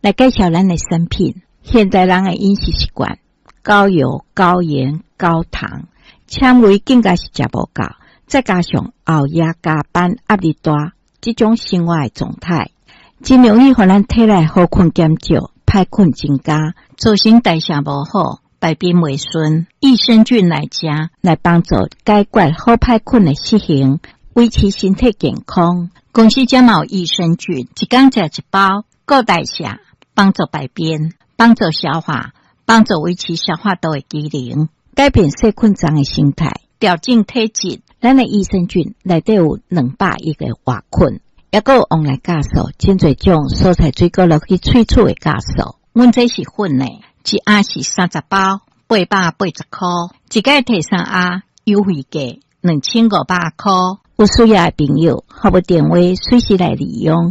来介绍咱的产品。现代人的饮食习惯高油、高盐、高糖，纤维更加是食无够，再加上熬夜、加班、压力大，这种生活的状态，真容易互咱体内好菌减少，歹菌增加，造成代谢无好，排便袂顺。益生菌来食，来帮助解决好歹菌的习性，维持身体健康。公司家有益生菌，一天食一包，够代谢，帮助排便，帮助消化，帮助维持消化道的机能，改变细菌脏的形态，调整体质。咱的益生菌内底有200亿个活菌，也有往来酵素，真侪种蔬菜水果落去萃取的酵素。阮这是粉的，一盒是30包，880块，一个摕3盒，优惠价2500块。有需要的朋友，可不电话随时来利用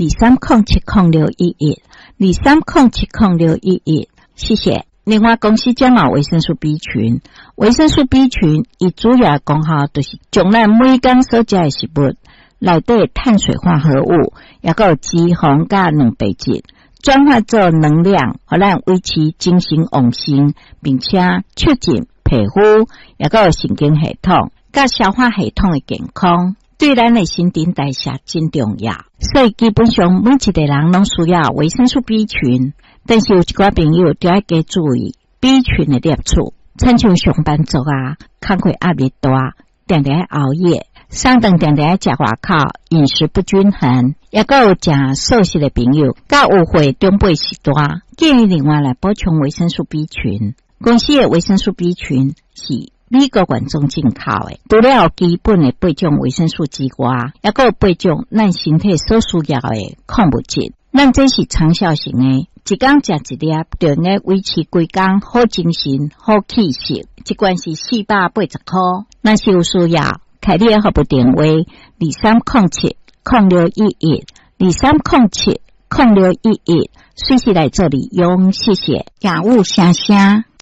23070611，23070611，谢谢。另外，公司将有维生素 B 群，维生素 B 群伊主要的功效就是将咱每天所食的食物内底的碳水化合物，也有脂肪甲蛋白质，转化做能量，互咱维持精神旺盛，并且促进皮肤也有神经系统甲消化系统的健康，对咱的新陈代谢真重要。所以基本上每一个人拢需要维生素 B 群，但是有一寡朋友就要加注意 B 群的摄取，亲像上班族啊，工作压力大，常常熬夜，上顿常常食外口，饮食不均衡，也有食素食的朋友，甲有会中背时大，建议另外来补充维生素 B 群。公司的维生素 B 群是美国原装进口的，除了基本的8种维生素之外，也有8种咱身体所需要的矿物质。咱这是长效型的，一天食一粒，就能维持规天好精神、好气色。一罐是480块，若是有需要，开你的服务电话23070611，23070611，随时来这里用，谢谢。雅务声声。